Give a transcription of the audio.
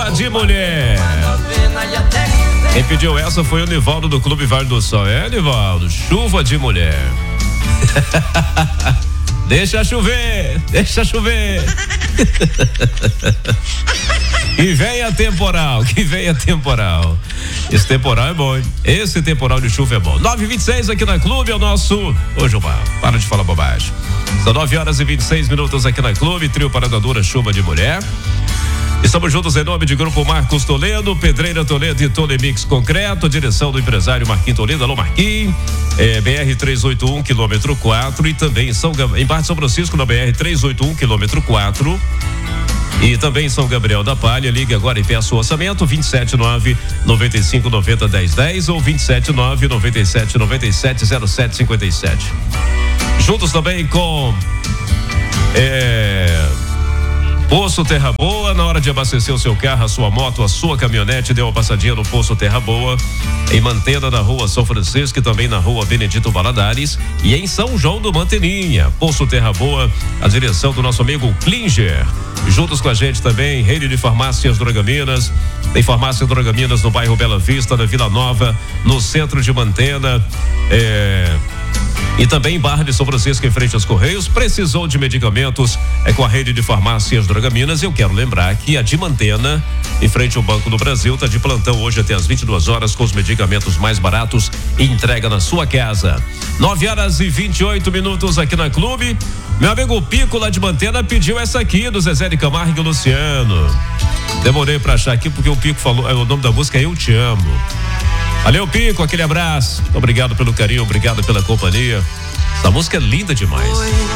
Chuva de Mulher. Quem pediu essa foi o Nivaldo do Clube Vale do Sol. É, Nivaldo, Chuva de Mulher. Deixa chover, deixa chover. Que venha temporal, que venha temporal. Esse temporal é bom, hein? Esse temporal de chuva é bom. 9h26 aqui na Clube é o nosso. Ô, Gilmar, para de falar bobagem. São 9h26 aqui na Clube, trio Parada Dura, Chuva de Mulher. Estamos juntos em nome de Grupo Marcos Toledo, Pedreira Toledo e Tolemix Concreto, direção do empresário Marquinhos Toledo. Alô, Marquinhos. BR 381, quilômetro 4, e também em Barra de São Francisco, na BR 381, quilômetro 4. E também em São Gabriel da Palha. Ligue agora e peça o orçamento 279-9590-1010 ou 279-9797-0757. Juntos também com Poço Terra Boa. Na hora de abastecer o seu carro, a sua moto, a sua caminhonete, dê uma passadinha no Poço Terra Boa, em Mantena, na Rua São Francisco, e também na Rua Benedito Valadares, e em São João do Manteninha. Poço Terra Boa, a direção do nosso amigo Klinger. Juntos com a gente também, Rede de Farmácias Drogaminas. Tem Farmácia Drogaminas no bairro Bela Vista, na Vila Nova, no centro de Mantena. E também em Barra de São Francisco, em frente aos Correios. Precisou de medicamentos? É com a Rede de Farmácias Drogaminas. Eu quero lembrar que a de Mantena, em frente ao Banco do Brasil, está de plantão hoje até às 22 horas com os medicamentos mais baratos e entrega na sua casa. 9h28 aqui na Clube. Meu amigo Pico lá de Mantena pediu essa aqui do Zezé de Camargo e Luciano. Demorei pra achar aqui porque o Pico falou, o nome da música é Eu Te Amo. Valeu, Pico, aquele abraço. Obrigado pelo carinho, obrigado pela companhia. Essa música é linda demais.